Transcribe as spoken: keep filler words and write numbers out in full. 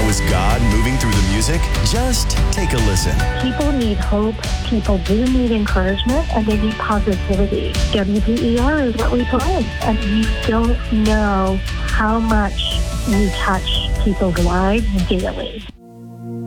was God moving through the music? Just take a listen. People need hope. People do need encouragement, and they need positivity. W P E R is what we play, and you don't know how much you touch people's lives daily.